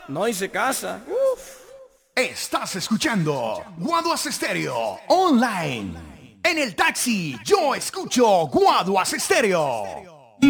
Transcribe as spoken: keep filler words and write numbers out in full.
no hice casa. Uf. Estás escuchando Guaduas Estéreo Online. En el taxi yo escucho Guaduas Estéreo.